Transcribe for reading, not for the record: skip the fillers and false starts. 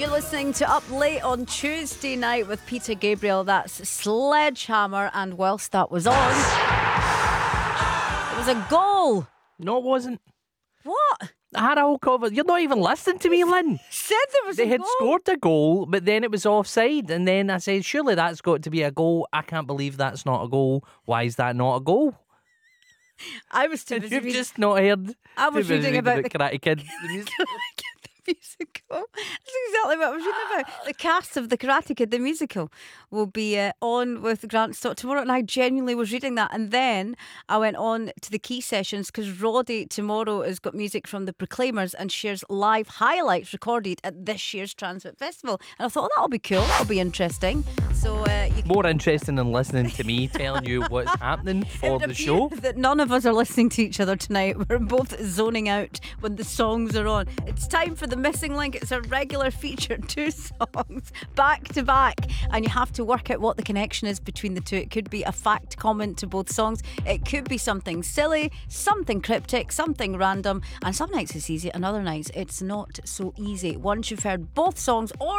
You're listening to Up Late on Tuesday night with Peter Gabriel. That's Sledgehammer. And whilst that was on, it was a goal. No, it wasn't. What? I had a whole cover. You're not even listening to me, Lynn. Said there was They a had goal. scored a goal, but then it was offside. And then I said, surely that's got to be a goal. I can't believe that's not a goal. Why is that not a goal? I was too busy You've reading. just not heard. I was Too busy reading about the Karate Kid. The music. The musical. That's exactly what I was reading about. The cast of The Karate Kid, the musical, will be on with Grant Stott tomorrow. And I genuinely was reading that. And then I went on to the key sessions because Roddy tomorrow has got music from the Proclaimers and shares live highlights recorded at this year's Transmit Festival. And I thought, that'll be cool. That'll be interesting. So you can More interesting than listening to me telling you what's happening for the show. that none of us are listening to each other tonight. We're both zoning out when the songs are on. It's time for the missing link. It's a regular feature, 2 songs back to back, and you have to work out what the connection is between the two. It could be a fact comment to both songs. It could be something silly, something cryptic, something random, and some nights it's easy and other nights it's not so easy. Once you've heard both songs or